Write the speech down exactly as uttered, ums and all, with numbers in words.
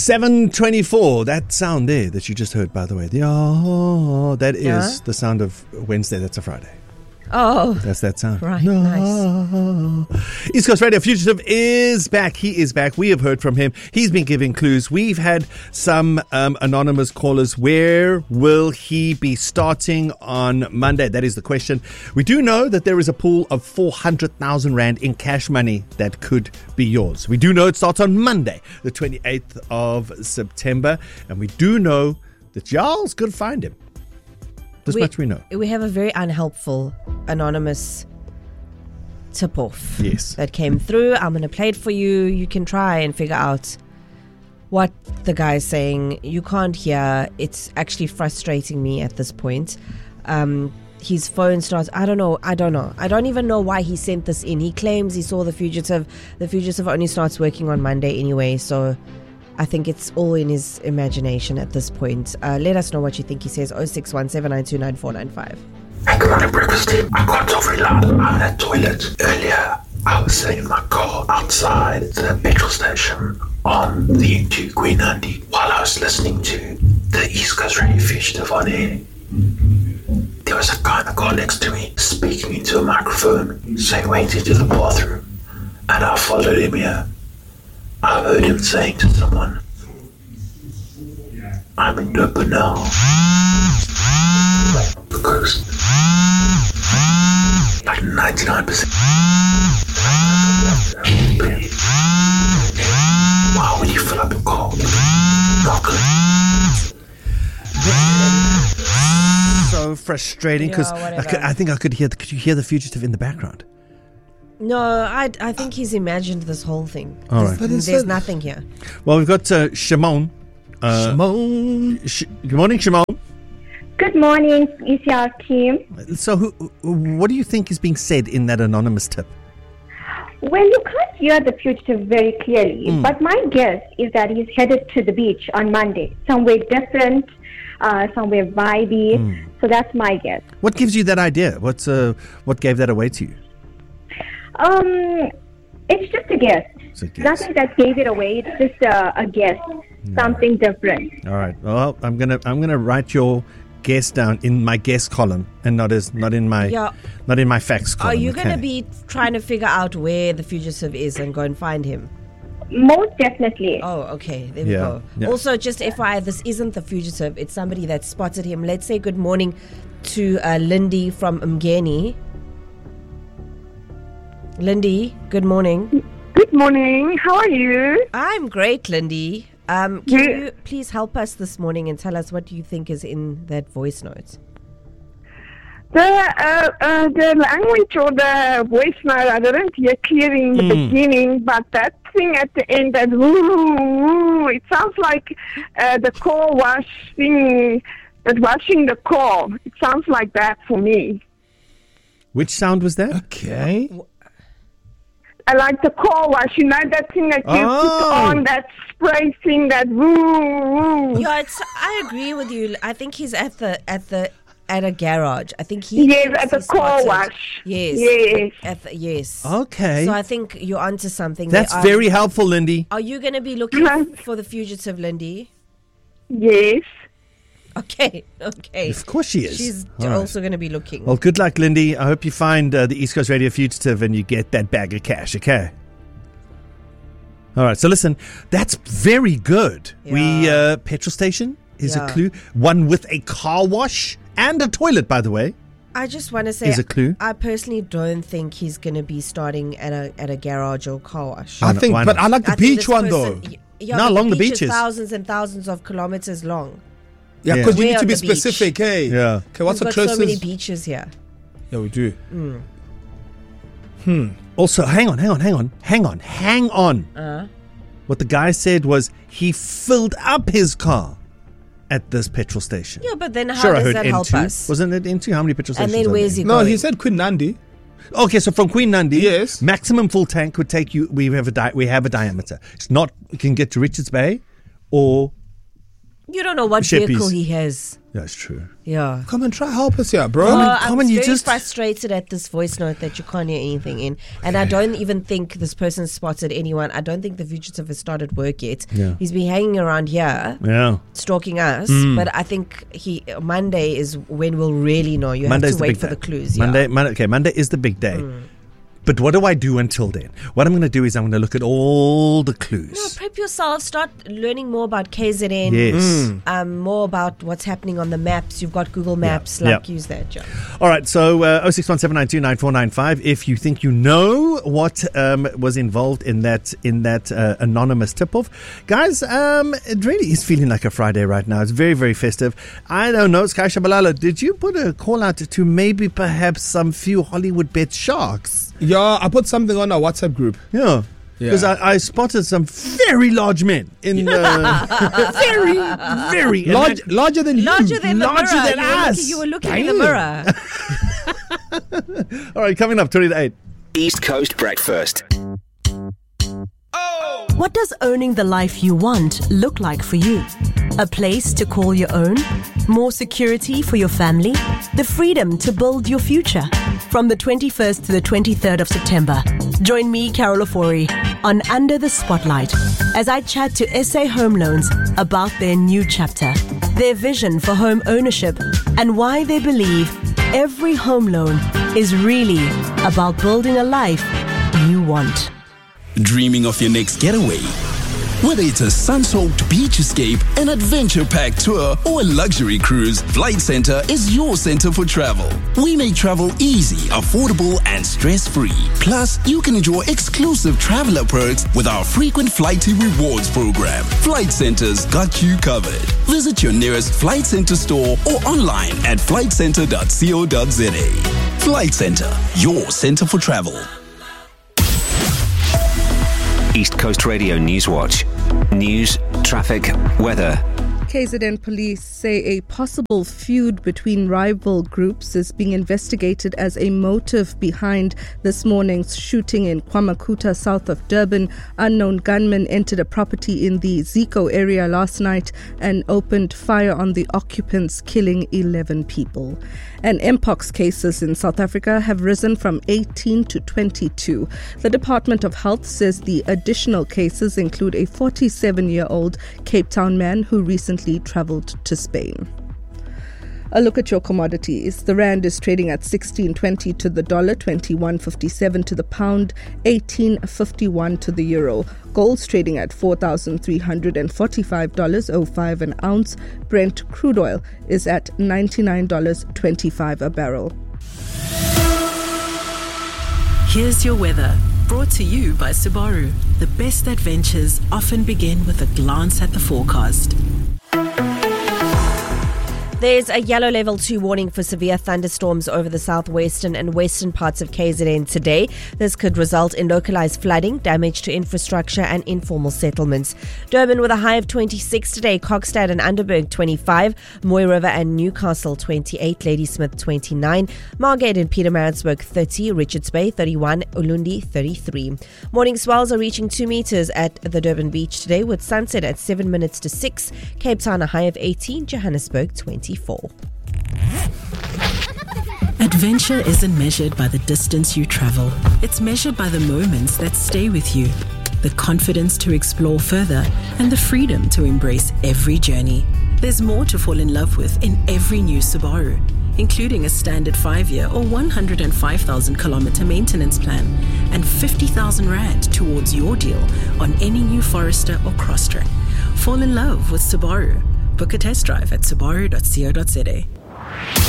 seven twenty-four. That sound there that you just heard, by the way, the oh, that is Yeah. the sound of Wednesday. That's a Friday. Oh, That's that sound. right, No. nice. East Coast Radio Fugitive is back. He is back. We have heard from him. He's been giving clues. We've had some um, anonymous callers. Where will he be starting on Monday? That is the question. We do know that there is a pool of four hundred thousand rand in cash money that could be yours. We do know it starts on Monday, the twenty-eighth of September. And we do know that y'all's going to find him. This we, much we know. We have a very unhelpful anonymous tip-off Yes. that came through. I'm going to play it for you. You can try and figure out what the guy's saying. You can't hear. It's actually frustrating me at this point. Um, his phone starts, I don't know, I don't know. I don't even know why he sent this in. He claims he saw The Fugitive. The Fugitive only starts working on Monday anyway, so I think it's all in his imagination at this point. Uh, let us know what you think. He says oh six one, seven nine two, nine four nine five. Hey, good morning, breakfast team. I got off very loud. I'm at the toilet. Earlier, I was sitting in my car outside the petrol station on the N two Queen Andy while I was listening to the East Coast Radio Fugitive on air. There was a guy in the car next to me speaking into a microphone, saying wait into the bathroom, and I followed him here. I heard him saying to someone, I'm in Durban now. Because like ninety-nine percent. Why would you fill up a car? Not good. So frustrating because Yeah, I, whatever. could- I think I could hear. The, could you hear the fugitive in the background? No, I, I think he's imagined this whole thing. All There's, right. But it's there's a- nothing here. Well, we've got uh, Shimon. Uh, Shimon. Sh- good morning, Shimon. Good morning, E C R team. So, who, what do you think is being said in that anonymous tip? Well, you can't hear the fugitive very clearly, Mm. but my guess is that he's headed to the beach on Monday, somewhere different, uh, somewhere vibey. Mm. So that's my guess. What gives you that idea? What's uh, what gave that away to you? Um, it's just a guess. It's a guess. Nothing that gave it away. It's just a, a guess. Something different. All right. Well, I'm gonna I'm gonna write your guess down in my guess column and not as not in my Yeah. not in my facts column. Are you okay? going to be trying to figure out where the fugitive is and go and find him? Most definitely. Oh, okay. There we Yeah, go. yeah. Also, just F Y I, this isn't the fugitive. It's somebody that spotted him. Let's say good morning to uh, Lindy from Mgeni. Lindy, good morning. Good morning. How are you? I'm great, Lindy. Um, can Yeah. you please help us this morning and tell us what you think is in that voice note? The uh, uh, the language or the voice note I didn't hear clear in the Mm. beginning, but that thing at the end, that woo, woo, it sounds like uh, the car wash thing, that washing the car. It sounds like that for me. Which sound was that? Okay. I like the car wash, you know, that thing that you Oh. put on, that spray thing, that woo, woo. Yeah, it's. I agree with you. I think he's at the at the at a garage. I think he. Yes, thinks at the he car spotted- wash. Yes. Yes. At the, yes. Okay. So I think you're onto something. That's there. very Um, helpful, Lindy. Are you going to be looking Uh-huh. for the fugitive, Lindy? Yes. Okay. Okay. Of course she is. She's All right. also going to be looking. Well, good luck, Lindy. I hope you find uh, the East Coast Radio Fugitive and you get that bag of cash, okay? All right, so listen, that's very good. We, Yeah. uh, petrol station is Yeah. a clue. One with a car wash and a toilet, by the way, I just want to say, is a clue. I personally don't think he's going to be starting at a at a garage or car wash. I not? think, Why but not? I like the I think beach this one person- though. y- Yeah, No, but along the beach beaches. is thousands and thousands of kilometers long. Yeah, Yeah. because you We're need to on be the beach. specific, hey? Yeah. Okay, what's We've the got so many closest? beaches here. Yeah, we do. Also, hang on, hang on, hang on, hang on, hang on. Uh, What the guy said was he filled up his car at this petrol station. yeah, but then how Sure, I does heard that N two. help us? Wasn't it N two? How many petrol And stations? then are where's there? he No, going? he said Queen Nandi. Okay, so from Queen Nandi, Yes. maximum full tank would take you. We have a di- we have a diameter. It's not. You can get to Richards Bay, or You don't know what Sheppies. vehicle he has. That's true. Yeah. Come and try help us here, bro. Uh, on, I'm come on, you very just- frustrated at this voice note that you can't hear anything in. And I don't even think this person spotted anyone. I don't think the fugitive has started work yet. Yeah. He's been hanging around here, Yeah. stalking us. Mm. But I think he Monday is when we'll really know. You Monday's have to the wait big for day. the clues. Monday, yeah. Monday, okay, Monday is the big day. Mm. But what do I do until then? What I'm going to do is I'm going to look at all the clues. No, prep yourself. Start learning more about K Z N. Yes. Um, more about what's happening on the maps. You've got Google Maps. Yeah. Like, Yeah. use that, John. All right, so uh, oh six one seven nine two nine four nine five. If you think you know what um, was involved in that in that uh, anonymous tip-off, guys, um, it really is feeling like a Friday right now. It's very, very festive. I don't know, Sky Shabalala, did you put a call out to maybe perhaps some few Hollywood bet sharks? Yeah, I put something on our WhatsApp group. Yeah. Because Yeah. I, I spotted some very large men in uh, very, very Large, larger than Larger you. than the Larger mirror. than you were us. Looking, you were looking in the mirror. All right, coming up, twenty to eight. East Coast Breakfast. What does owning the life you want look like for you? A place to call your own? More security for your family? The freedom to build your future? From the twenty-first to the twenty-third of September, join me, Carol Ofori, on Under the Spotlight as I chat to S A Home Loans about their new chapter, their vision for home ownership, and why they believe every home loan is really about building a life you want. Dreaming of your next getaway? Whether it's a sun-soaked beach escape, an adventure-packed tour, or a luxury cruise, Flight Centre is your centre for travel. We make travel easy, affordable, and stress-free. Plus, you can enjoy exclusive traveler perks with our frequent Flighty Rewards program. Flight Centre's got you covered. Visit your nearest Flight Centre store or online at flight centre dot co dot za. Flight Centre, your centre for travel. East Coast Radio News Watch. News, traffic, weather. K Z N police say a possible feud between rival groups is being investigated as a motive behind this morning's shooting in Kwamakuta, south of Durban. Unknown gunmen entered a property in the Zico area last night and opened fire on the occupants, killing eleven people. And Mpox cases in South Africa have risen from eighteen to twenty-two. The Department of Health says the additional cases include a forty-seven-year-old Cape Town man who recently travelled to Spain. A look at your commodities. The rand is trading at sixteen twenty to the dollar, twenty-one fifty-seven to the pound, eighteen fifty-one to the euro. Gold's trading at four thousand three hundred forty-five dollars and five cents an ounce. Brent crude oil is at ninety-nine dollars and twenty-five cents a barrel. Here's your weather, brought to you by Subaru. The best adventures often begin with a glance at the forecast. There's a yellow level two warning for severe thunderstorms over the southwestern and western parts of K Z N today. This could result in localized flooding, damage to infrastructure and informal settlements. Durban with a high of twenty-six today, Kokstad and Underberg twenty-five, Moy River and Newcastle twenty-eight, Ladysmith twenty-nine, Margate and Pietermaritzburg thirty, Richards Bay thirty-one, Ulundi thirty-three. Morning swells are reaching two meters at the Durban beach today with sunset at seven minutes to six, Cape Town a high of eighteen, Johannesburg twenty-four. Adventure isn't measured by the distance you travel. It's measured by the moments that stay with you, the confidence to explore further, and the freedom to embrace every journey. There's more to fall in love with in every new Subaru, including a standard five-year or one hundred five thousand kilometer maintenance plan and fifty thousand rand towards your deal on any new Forester or Crosstrek. Fall in love with Subaru. Book a test drive at subaru dot co dot za.